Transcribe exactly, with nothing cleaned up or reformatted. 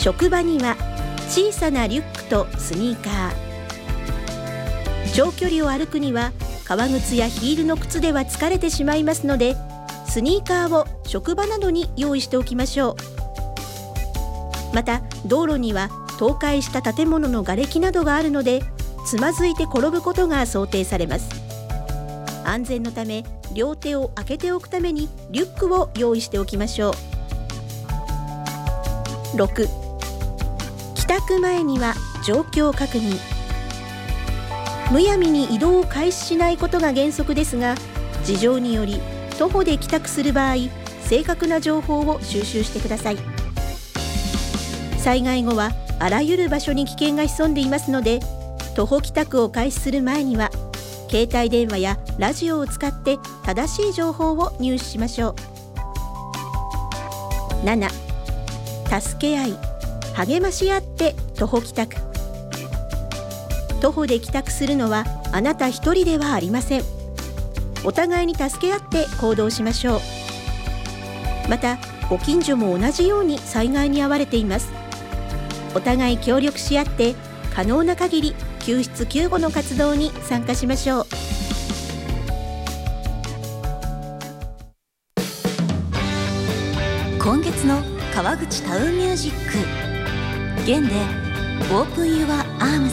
職場には小さなリュックとスニーカー。長距離を歩くには革靴やヒールの靴では疲れてしまいますので、スニーカーを職場などに用意しておきましょう。また道路には倒壊した建物の瓦礫などがあるので、つまずいて転ぶことが想定されます。安全のため両手を開けておくためにリュックを用意しておきましょう。ろく、帰宅前には状況確認。むやみに移動を開始しないことが原則ですが、事情により徒歩で帰宅する場合、正確な情報を収集してください。災害後はあらゆる場所に危険が潜んでいますので、徒歩帰宅を開始する前には携帯電話やラジオを使って正しい情報を入手しましょう。なな、助け合い励まし合って徒歩帰宅。徒歩で帰宅するのはあなた一人ではありません。お互いに助け合って行動しましょう。またご近所も同じように災害に遭われています。お互い協力し合って可能な限り救出救護の活動に参加しましょう。 今月の川口タウンミュージック、弦で Open Your Arms。